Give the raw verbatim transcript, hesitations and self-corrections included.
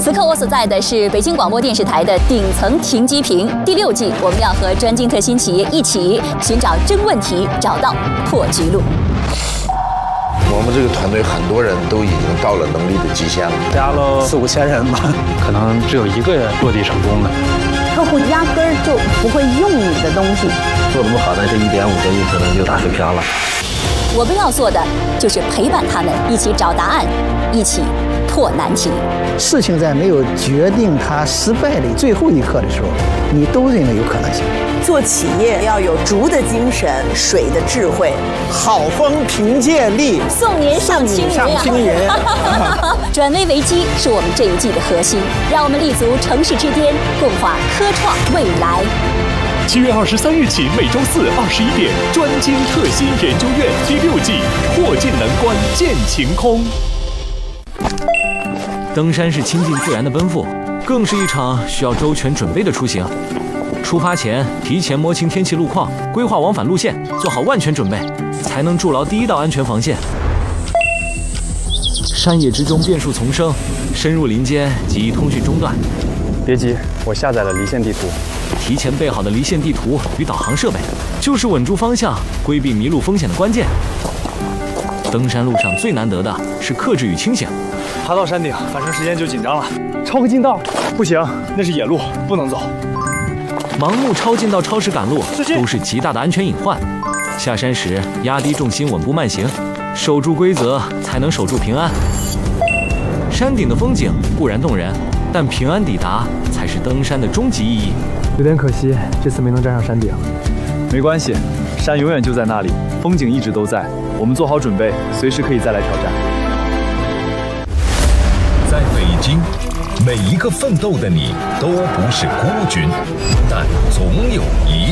此刻我所在的是北京广播电视台的顶层停机坪第六季，我们要和专精特新企业一起寻找真问题，找到破局路。 我们这个团队很多人都已经到了能力的极限了， 加了四五千人吧，可能只有一个人落地成功的。 客户压根儿就不会用你的东西， 做得不好的这一点五个亿可能就打水漂了。 我们要做的就是陪伴他们一起找答案，一起破难题。 事情在没有决定它失败的最后一刻的时候，你都认为有可能性。 做企业要有竹的精神，水的智慧， 好风凭借力， 送您上青云、啊。 上青云转危为机是我们这一季的核心，让我们立足城市之巅，共话科创未来。 七月二十三日起，每周四二十一点，专精特新研究院第六季破尽难关见晴空。 登山是亲近自然的奔赴，更是一场需要周全准备的出行。出发前，提前摸清天气路况，规划往返路线，做好万全准备，才能筑牢第一道安全防线。山野之中变数丛生，深入林间极易通讯中断。 别急，我下载了离线地图。 提前备好的离线地图与导航设备，就是稳住方向、规避迷路风险的关键。登山路上最难得的是克制与清醒。 爬到山顶，反正时间就紧张了。超个近道，不行，那是野路，不能走。 盲目超近道、超时赶路都是极大的安全隐患。下山时压低重心，稳步慢行，守住规则，才能守住平安。山顶的风景固然动人，但平安抵达才是登山的终极意义。 有点可惜，这次没能站上山顶。没关系，山永远就在那里，风景一直都在。我们做好准备，随时可以再来挑战。 在北京，每一个奋斗的你都不是孤军，但总有一